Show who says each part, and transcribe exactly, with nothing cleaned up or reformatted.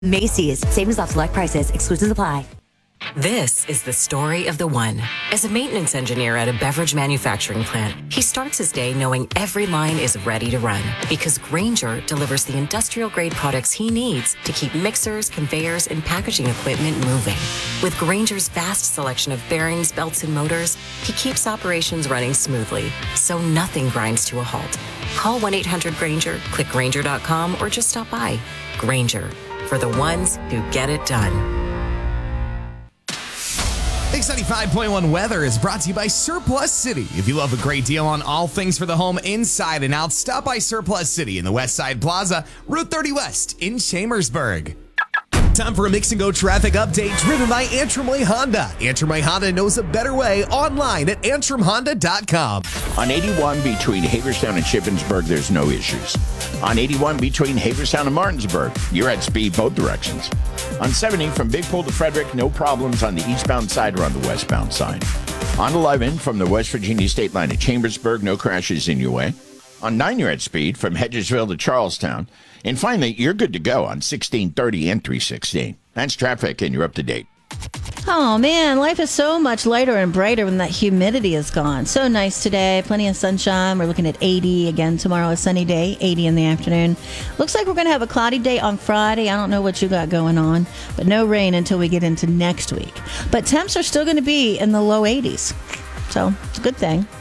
Speaker 1: Macy's. Savings off select prices. Exclusions apply.
Speaker 2: This is the story of the one. As a maintenance engineer at a beverage manufacturing plant, he starts his day knowing every line is ready to run because Grainger delivers the industrial-grade products he needs to keep mixers, conveyors, and packaging equipment moving. With Grainger's vast selection of bearings, belts, and motors, he keeps operations running smoothly, so nothing grinds to a halt. Call one eight hundred Grainger, click Grainger dot com, or just stop by. Grainger, for the ones who get it done.
Speaker 3: Mix ninety-five point one weather is brought to you by Surplus City. If you love a great deal on all things for the home inside and out, stop by Surplus City in the West Side Plaza, Route thirty West in Chambersburg. Time for a Mix and Go traffic update driven by Antrim Way Honda. Antrim Way Honda knows a better way online at antrim honda dot com.
Speaker 4: On eighty-one between Hagerstown and Shippensburg, there's no issues. On eighty-one between Hagerstown and Martinsburg, you're at speed both directions. On seventy from Big Pool to Frederick, no problems on the eastbound side or on the westbound side. On eleven from the West Virginia state line to Chambersburg, no crashes in your way. On nine, you're at speed from Hedgesville to Charlestown. And finally, you're good to go on sixteen thirty and three sixteen. That's traffic, and you're up to date.
Speaker 5: Oh, man, life is so much lighter and brighter when that humidity is gone. So nice today. Plenty of sunshine. We're looking at eighty. Again, tomorrow, a sunny day, eighty in the afternoon. Looks like we're going to have a cloudy day on Friday. I don't know what you got going on, but no rain until we get into next week. But temps are still going to be in the low eighties. So it's a good thing.